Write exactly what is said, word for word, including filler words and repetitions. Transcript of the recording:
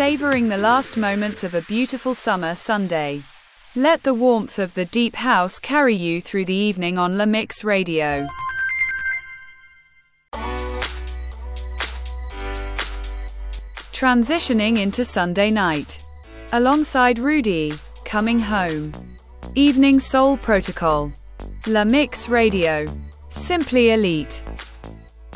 savoring the last moments of a beautiful summer Sunday. Let the warmth of the deep house carry you through the evening on La Mix Radio. Transitioning into Sunday night. Alongside Rudy, Coming Home. Evening Soul Protocol. La Mix Radio. Simply elite.